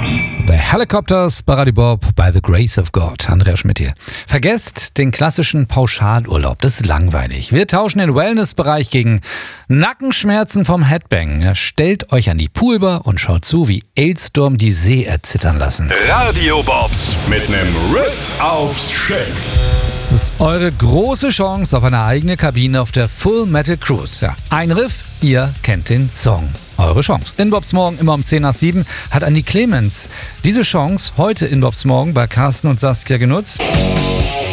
The Helicopters bei Radio Bob by the Grace of God. Andreas Schmidt hier. Vergesst den klassischen Pauschalurlaub, das ist langweilig. Wir tauschen den Wellnessbereich gegen Nackenschmerzen vom Headbang. Ja, stellt euch an die Poolbar und schaut zu, wie Elsdorm die See erzittern lassen. Radio Bobs mit nem Riff aufs Schiff. Das ist eure große Chance auf eine eigene Kabine auf der Full Metal Cruise. Ja, ein Riff, ihr kennt den Song. Eure Chance. In Bobs Morgen immer um 10 nach 7 hat Andy Clemens diese Chance heute in Bobs Morgen bei Carsten und Saskia genutzt.